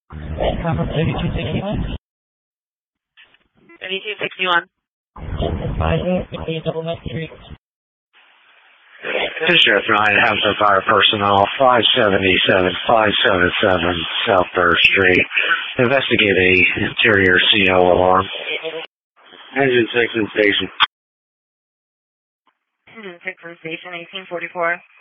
Conference 3261. 3261. Advising, a double met street. This is Sheriff Ryan, Hampton Fire Personnel, 577 South 3rd Street. Investigate a interior CO alarm. Engine 6 in station. Engine 6 in station, 1844.